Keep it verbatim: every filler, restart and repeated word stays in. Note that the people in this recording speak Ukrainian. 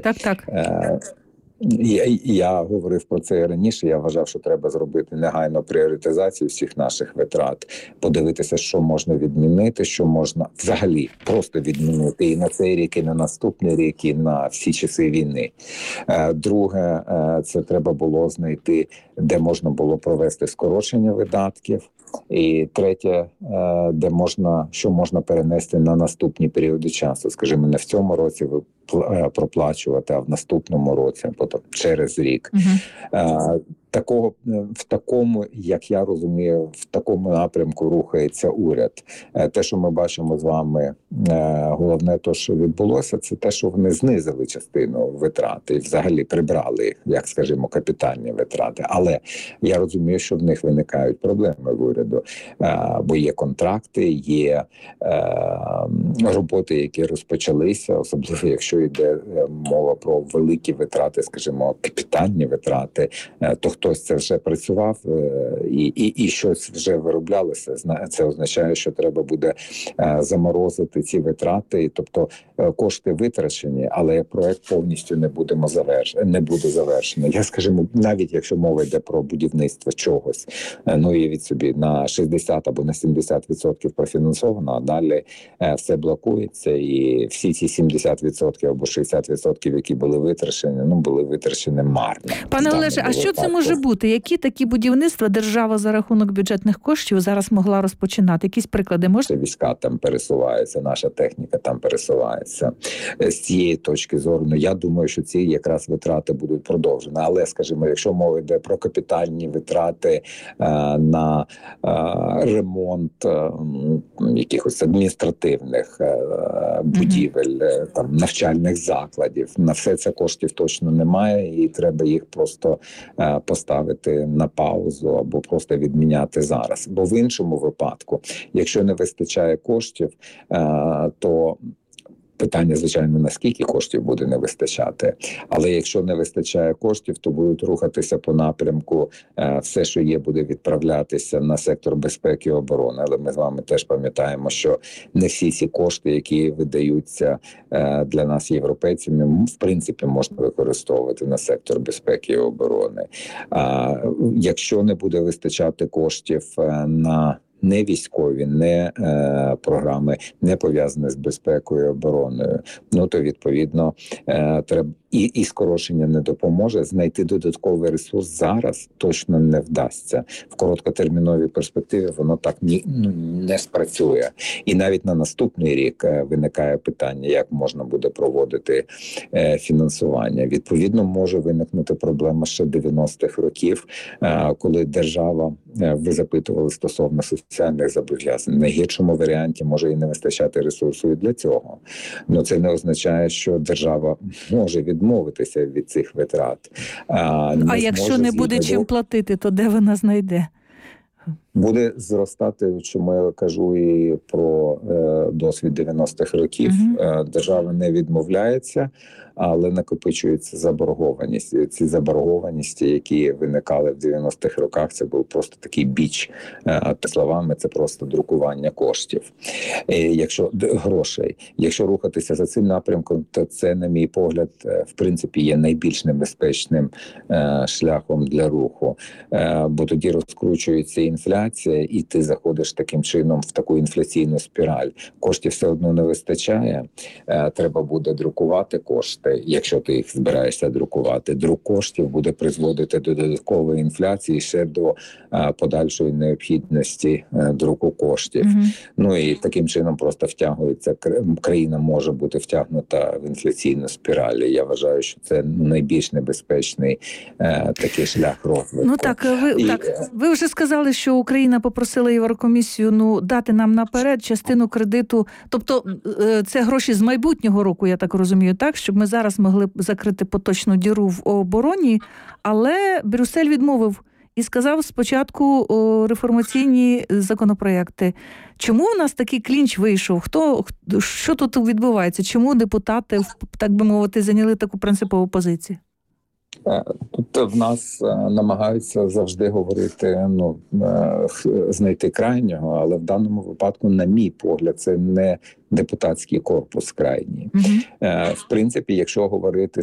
Так, так. Е, Я, я говорив про це і раніше. Я вважав, що треба зробити негайно пріоритизацію всіх наших витрат, подивитися, що можна відмінити, що можна взагалі просто відмінити і на цей рік, і на наступний рік, і на всі часи війни. Друге, це треба було знайти, де можна було провести скорочення видатків. І третє, де можна, що можна перенести на наступні періоди часу. Скажімо, не в цьому році ви проплачувати, а в наступному році, потім через рік. Uh-huh. Такого, в такому, як я розумію, в такому напрямку рухається уряд. Те, що ми бачимо з вами, головне те, що відбулося, це те, що вони знизили частину витрат і взагалі прибрали їх, як, скажімо, капітальні витрати. Але я розумію, що в них виникають проблеми в уряду, бо є контракти, є роботи, які розпочалися, особливо якщо йде мова про великі витрати, скажімо, капітальні витрати, то хтось це вже працював і, і, і щось вже вироблялося. Це означає, що треба буде заморозити ці витрати, тобто кошти витрачені, але проект повністю не будемо заверш... не буде завершений. Я, скажімо, навіть якщо мова йде про будівництво чогось, ну і від собі на шістдесят або на сімдесят відсотків профінансовано, а далі все блокується, і всі ці сімдесят відсотків або шістдесят відсотків, які були витрачені, ну були витрачені марно. Пане Олеже, а що це може бути? Які такі будівництва держава за рахунок бюджетних коштів зараз могла розпочинати? Якісь приклади можна? Війська там пересуваються, наша техніка там пересувається. З цієї точки зору, ну, я думаю, що ці якраз витрати будуть продовжені. Але, скажімо, якщо мова йде про капітальні витрати е, на е, ремонт е, якихось адміністративних е, будівель, е, там, навчальних закладів, на все це коштів точно немає, і треба їх просто е, поставити на паузу або просто відміняти зараз. Бо в іншому випадку, якщо не вистачає коштів, то питання, звичайно, наскільки коштів буде не вистачати. Але якщо не вистачає коштів, то будуть рухатися по напрямку, все, що є, буде відправлятися на сектор безпеки і оборони. Але ми з вами теж пам'ятаємо, що не всі ці кошти, які видаються для нас європейцями, в принципі, можна використовувати на сектор безпеки і оборони. Якщо не буде вистачати коштів на не військові, не е, програми, не пов'язані з безпекою і обороною, ну то відповідно е, треба і, і скорочення не допоможе. Знайти додатковий ресурс зараз точно не вдасться. В короткотерміновій перспективі воно так ні, ну, не спрацює. І навіть на наступний рік е, виникає питання, як можна буде проводити е, фінансування. Відповідно, може виникнути проблема ще дев'яностих років, е, коли держава, е, ви запитували стосовно соціальних зобов'язань. В найгіршому варіанті може і не вистачати ресурсу і для цього. Но це не означає, що держава може відмовитися від цих витрат. А, а якщо не буде чим платити, то де вона знайде? Буде зростати, чому я кажу і про е, досвід дев'яностих років. Uh-huh. Е, держава не відмовляється, але накопичується заборгованість. І ці заборгованості, які виникали в дев'яностих роках, це був просто такий біч. Е, словами, це просто друкування коштів. Е, якщо грошей. Якщо рухатися за цим напрямком, то це, на мій погляд, в принципі, є найбільш небезпечним е, шляхом для руху. Е, бо тоді розкручується інфляція, і ти заходиш таким чином в таку інфляційну спіраль. Коштів все одно не вистачає, е, треба буде друкувати кошти, якщо ти їх збираєшся друкувати. Друк коштів буде призводити до додаткової інфляції, ще до е, подальшої необхідності е, друку коштів. Mm-hmm. Ну і таким чином просто втягується, країна може бути втягнута в інфляційну спіраль. Я вважаю, що це найбільш небезпечний е, такий шлях розвитку. Ну так, ви, і, так, ви вже сказали, що Україна попросила Єврокомісію ну, дати нам наперед частину кредиту. Тобто це гроші з майбутнього року, я так розумію, так? Щоб ми зараз могли закрити поточну діру в обороні. Але Брюссель відмовив і сказав спочатку о, реформаційні законопроекти. Чому у нас такий клінч вийшов? Хто, що тут відбувається? Чому депутати, так би мовити, зайняли таку принципову позицію? Тут в нас намагаються завжди говорити, ну, знайти крайнього, але в даному випадку, на мій погляд, це не депутатський корпус крайній. Mm-hmm. В принципі, якщо говорити